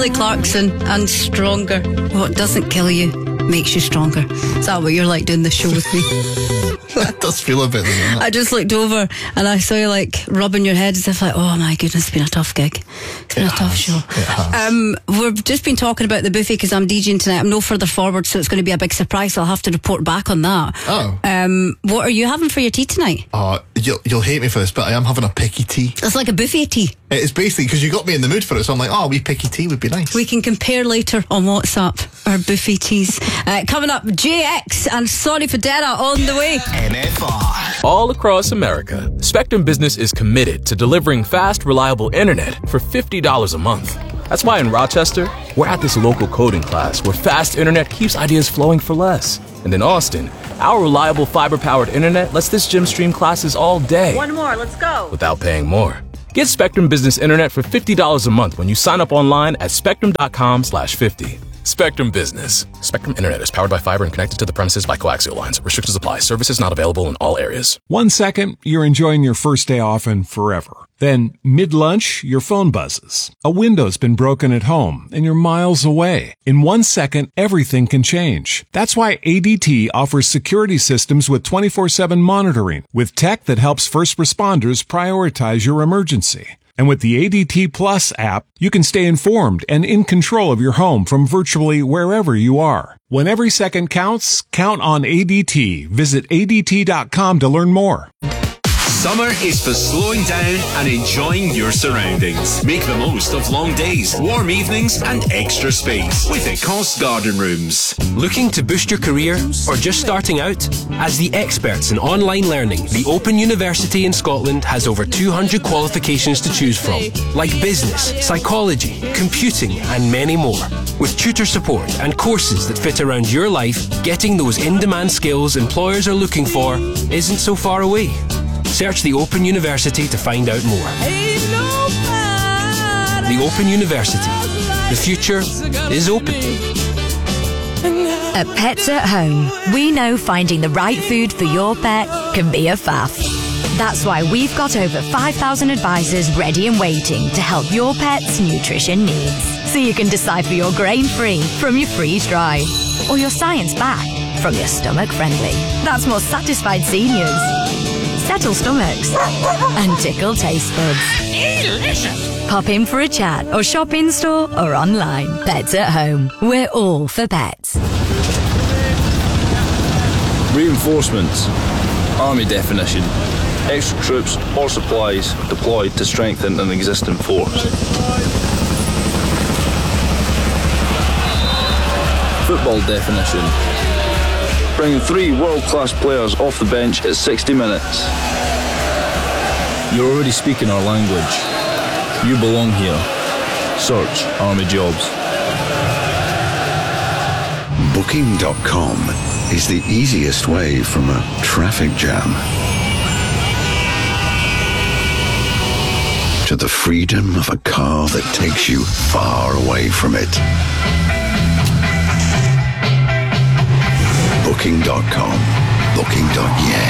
Kelly Clarkson and Stronger. What doesn't kill you makes you stronger. Is that what you're like doing the show with me? That does feel a bit, doesn't it? I just looked over and I saw you like rubbing your head as if like, oh my goodness, it's been a tough gig. It's been a tough show. It has. We've just been talking about the buffet because I'm DJing tonight. I'm no further forward, so it's going to be a big surprise. So I'll have to report back on that. Oh. What are you having for your tea tonight? You'll hate me for this, but I am having a picky tea. It's like a buffet tea. It's basically because you got me in the mood for it, so I'm like, a wee picky tea would be nice. We can compare later on WhatsApp our buffet teas. Coming up, JX and Sorry for Dera on the way. MFR. All across America, Spectrum Business is committed to delivering fast, reliable internet for $50 a month. That's why in Rochester, we're at this local coding class where fast internet keeps ideas flowing for less. And in Austin, our reliable fiber-powered internet lets this gym stream classes all day. One more, let's go. Without paying more. Get Spectrum Business Internet for $50 a month when you sign up online at spectrum.com/50. Spectrum Business. Spectrum Internet is powered by fiber and connected to the premises by coaxial lines. Restrictions apply. Services not available in all areas. 1 second, you're enjoying your first day off and forever. Then, mid-lunch, your phone buzzes. A window's been broken at home, and you're miles away. In 1 second, everything can change. That's why ADT offers security systems with 24/7 monitoring, with tech that helps first responders prioritize your emergency. And with the ADT Plus app, you can stay informed and in control of your home from virtually wherever you are. When every second counts, count on ADT. Visit ADT.com to learn more. Summer is for slowing down and enjoying your surroundings. Make the most of long days, warm evenings, and extra space with Ecosse Garden Rooms. Looking to boost your career or just starting out? As the experts in online learning, the Open University in Scotland has over 200 qualifications to choose from, like business, psychology, computing, and many more. With tutor support and courses that fit around your life, getting those in-demand skills employers are looking for isn't so far away. Search the Open University to find out more. The Open University. The future is open. At Pets at Home, we know finding the right food for your pet can be a faff. That's why we've got over 5,000 advisors ready and waiting to help your pet's nutrition needs. So you can decipher your grain-free from your freeze-dry, or your science-backed from your stomach-friendly. That's more satisfied seniors, settle stomachs, and tickle taste buds. Delicious! Pop in for a chat or shop in store or online. Pets at Home. We're all for pets. Reinforcements. Army definition. Extra troops or supplies deployed to strengthen an existing force. Football definition. Bringing 3 world-class players off the bench at 60 minutes. You're already speaking our language. You belong here. Search Army Jobs. Booking.com is the easiest way from a traffic jam to the freedom of a car that takes you far away from it. Booking.com. Booking.yeah.